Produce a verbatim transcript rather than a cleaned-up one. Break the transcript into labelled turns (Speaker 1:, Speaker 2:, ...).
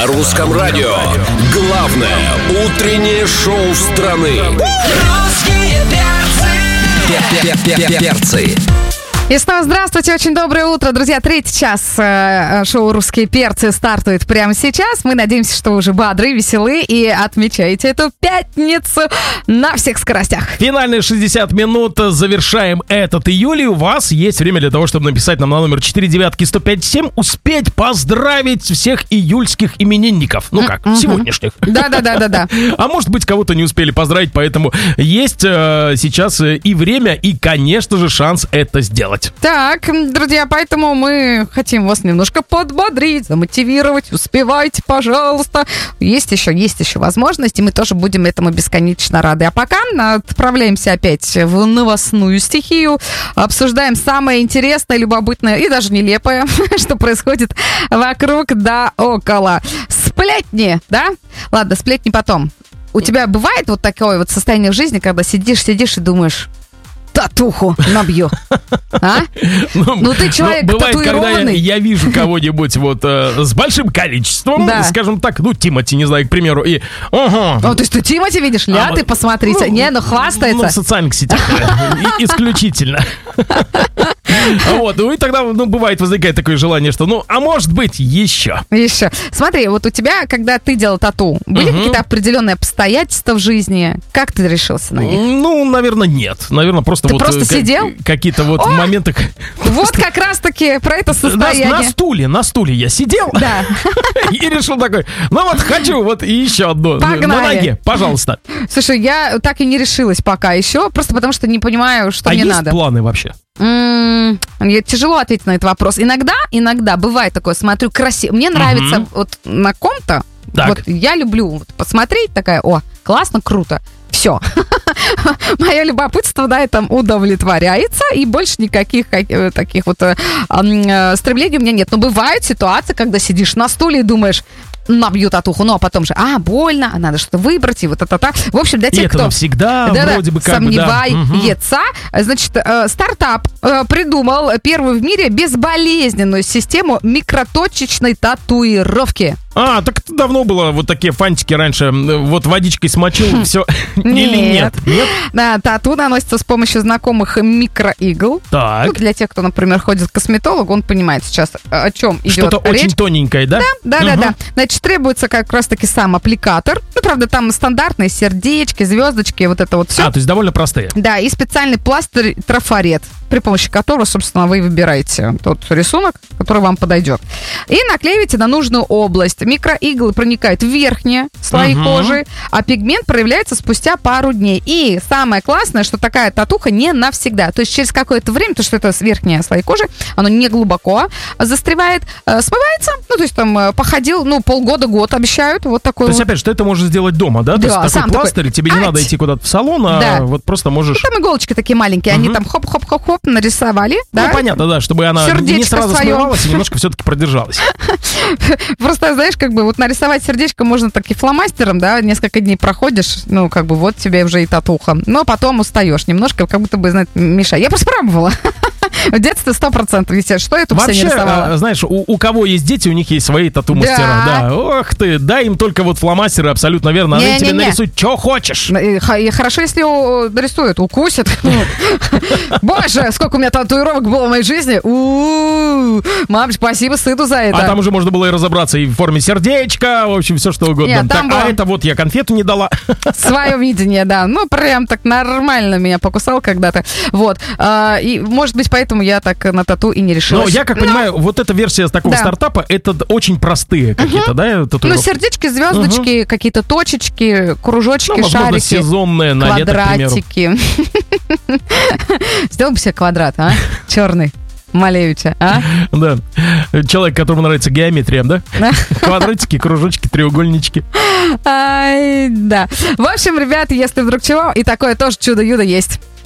Speaker 1: русском радио. Главное утреннее шоу страны. Русские перцы. Перцы.
Speaker 2: И снова здравствуйте, очень доброе утро, друзья. Третий час э, шоу «Русские перцы» стартует прямо сейчас. Мы надеемся, что вы уже бодры, веселы и отмечаете эту пятницу на всех скоростях.
Speaker 3: Финальные шестьдесят минут. Завершаем этот июль. И у вас есть время для того, чтобы написать нам на номер четыре девятки сто пять семь, успеть поздравить всех июльских именинников. Ну как, mm-hmm. сегодняшних.
Speaker 2: Да-да-да-да-да.
Speaker 3: А может быть, кого-то не успели поздравить, поэтому есть э, сейчас и время, и, конечно же, шанс это сделать.
Speaker 2: Так, друзья, поэтому мы хотим вас немножко подбодрить, замотивировать. Успевайте, пожалуйста. Есть еще, есть еще возможности, мы тоже будем этому бесконечно рады. А пока отправляемся опять в новостную стихию, обсуждаем самое интересное, любопытное и даже нелепое, что происходит вокруг да около. Сплетни, да? Ладно, сплетни потом. У тебя бывает вот такое вот состояние в жизни, когда сидишь, сидишь и думаешь... татуху набью. А? Ну, ну ты человек
Speaker 3: ну, бывает,
Speaker 2: татуированный.
Speaker 3: Когда я, я вижу кого-нибудь вот э, с большим количеством, да. скажем так, ну, Тимати, не знаю, к примеру, и... Ага.
Speaker 2: О, то есть ты Тимати видишь? Ля, а, ты посмотрите. Ну, не, ну хвастается.
Speaker 3: Ну, в социальных сетях исключительно. Вот, ну и тогда, ну, бывает, возникает такое желание, что, ну, а может быть, еще.
Speaker 2: Еще. Смотри, вот у тебя, когда ты делал тату, были угу. какие-то определенные обстоятельства в жизни? Как ты решился на них?
Speaker 3: Ну, наверное, нет. Наверное, просто
Speaker 2: ты
Speaker 3: вот...
Speaker 2: просто
Speaker 3: к-
Speaker 2: сидел?
Speaker 3: Какие-то вот
Speaker 2: О,
Speaker 3: моменты...
Speaker 2: Вот как раз-таки про это состояние.
Speaker 3: На, на стуле, на стуле я сидел.
Speaker 2: Да.
Speaker 3: И решил такой, ну вот хочу вот и еще одно.
Speaker 2: Погнали.
Speaker 3: На ноге, пожалуйста.
Speaker 2: Слушай, я так и не решилась пока еще, просто потому что не понимаю, что
Speaker 3: а
Speaker 2: мне
Speaker 3: есть
Speaker 2: надо.
Speaker 3: Планы вообще?
Speaker 2: М-м, тяжело ответить на этот вопрос. Иногда, иногда бывает такое, смотрю, красиво. Мне нравится угу. вот на ком-то,
Speaker 3: так.
Speaker 2: вот я люблю вот посмотреть, такая, о, классно, круто. Все. Мое любопытство на этом удовлетворяется, и больше никаких э, таких вот э, э, стремлений у меня нет. Но бывают ситуации, когда сидишь на стуле и думаешь, набью татуху, ну а потом же, а, больно, а надо что-то выбрать, и вот это-то. В общем, для тех,
Speaker 3: и
Speaker 2: кто...
Speaker 3: всегда
Speaker 2: да,
Speaker 3: вроде бы как
Speaker 2: сомневается, да. Значит, э, стартап э, придумал первую в мире безболезненную систему микроточечной татуировки.
Speaker 3: А, так это давно было, вот такие фантики раньше, вот водичкой смочил, все, или нет? Нет?
Speaker 2: Да, тату наносится с помощью знакомых микроигл.
Speaker 3: Так.
Speaker 2: Ну, для тех, кто, например, ходит к косметологу, он понимает сейчас, о чем идет
Speaker 3: Что-то
Speaker 2: речь.
Speaker 3: очень тоненькое, да?
Speaker 2: Да, да, угу. да, да. Значит, требуется как раз-таки сам аппликатор. Ну, правда, там стандартные сердечки, звездочки, вот это вот все.
Speaker 3: А, то есть довольно простые.
Speaker 2: Да, и специальный пластырь трафарет, при помощи которого, собственно, вы выбираете тот рисунок, который вам подойдет. И наклеиваете на нужную область. Микроиглы проникают в верхние слои угу. кожи, а пигмент проявляется спустя пару дней. И самое классное, что такая татуха не навсегда. То есть через какое-то время, то что это верхние слои кожи, оно не глубоко застревает, смывается. Ну, то есть там походил, ну, полгода-год обещают. Вот такой
Speaker 3: То есть,
Speaker 2: вот.
Speaker 3: опять же, ты это можешь сделать дома, да?
Speaker 2: Да,
Speaker 3: то есть такой пластырь, такой... тебе не Ать! надо идти куда-то в салон, а да. вот просто можешь...
Speaker 2: Ну, там иголочки такие маленькие, угу. они там хоп-хоп-хоп-хоп нарисовали.
Speaker 3: Ну,
Speaker 2: да?
Speaker 3: понятно, да, чтобы она
Speaker 2: сердечко
Speaker 3: не сразу
Speaker 2: свое.
Speaker 3: смывалась и немножко все-таки продержалась.
Speaker 2: Просто, знаешь, как бы вот нарисовать сердечко можно таки фломастером, да, несколько дней проходишь, ну, как бы вот тебе уже и татуха. Но потом устаешь немножко, как будто бы, знаешь, мешает. Я просто пробовала. В детстве сто процентов, если что, я тут все не рисовала.
Speaker 3: Вообще, знаешь, у, у кого есть дети, у них есть свои тату-мастера. Да. да. Ох ты, дай им только вот фломастеры, абсолютно верно. Они тебе нарисуют, что хочешь.
Speaker 2: И хорошо, если нарисуют, укусят. Боже, сколько у меня татуировок было в моей жизни. Мам, спасибо сыну за это.
Speaker 3: А там уже можно было и разобраться и в форме сердечка, в общем, все что угодно.
Speaker 2: Нет,
Speaker 3: так, а это вот я конфету не дала.
Speaker 2: Свое видение, да. Ну, прям так нормально меня покусал когда-то. Вот. И, может быть, поэтому я так на тату и не решилась.
Speaker 3: Но я, как Но... понимаю, вот эта версия такого да. стартапа, это очень простые какие-то, угу. да, татуировки?
Speaker 2: Ну, сердечки, звездочки, угу. какие-то точечки, кружочки, ну, возможно, шарики.
Speaker 3: сезонные, на
Speaker 2: квадратики. Сделал бы себе квадрат, а? Черный. Малевича, а?
Speaker 3: Да. Человек, которому нравится геометрия, да? Квадратики, кружочки, треугольнички.
Speaker 2: Ай, да. В общем, ребята, если вдруг чего, и такое тоже чудо-юдо есть.